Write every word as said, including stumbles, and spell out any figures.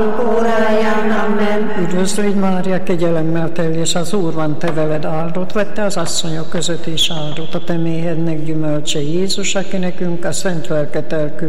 óráján. Amen. Üdvözlődj, Mária, kegyelemmel teljes, az Úr van te veled, áldott vagy te az asszonyok között is, áldott a te méhednek gyümölcse Jézus, aki nekünk a szent lelket elküldte.